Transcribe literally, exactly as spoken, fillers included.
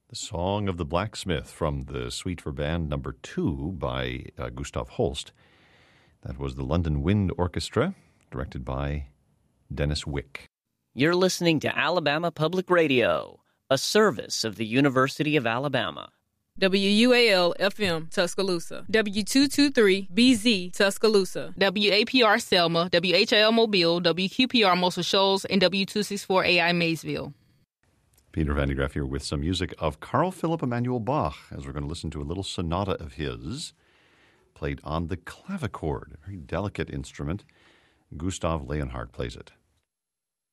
The Song of the Blacksmith from the Suite for Band number two by uh, Gustav Holst. That was the London Wind Orchestra, directed by Dennis Wick. You're listening to Alabama Public Radio, a service of the University of Alabama. W U A L F M Tuscaloosa, W two twenty-three B Z Tuscaloosa, W A P R Selma, W H L Mobile, W Q P R Muscle Shoals, and W two sixty-four A I Maysville. Peter Van de Graaff here with some music of Carl Philipp Emanuel Bach, as we're going to listen to a little sonata of his, played on the clavichord, a very delicate instrument. Gustav Leonhardt plays it.